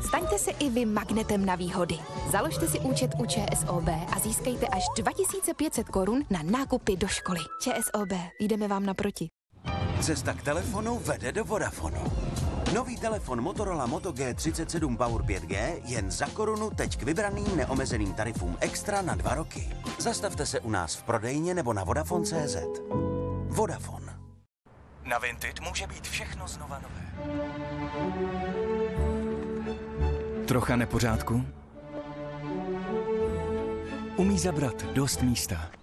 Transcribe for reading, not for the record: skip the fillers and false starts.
Staňte se i vy magnetem na výhody. Založte si účet u ČSOB a získejte až 2500 korun na nákupy do školy. ČSOB, jdeme vám naproti. Cesta k telefonu vede do Vodafonu. Nový telefon Motorola Moto G37 Power 5G jen za korunu teď k vybraným neomezeným tarifům extra na 2 roky. Zastavte se u nás v prodejně nebo na Vodafone.cz. Vodafone. Na Vinted může být všechno znova nové. Trocha nepořádku? Umí zabrat dost místa.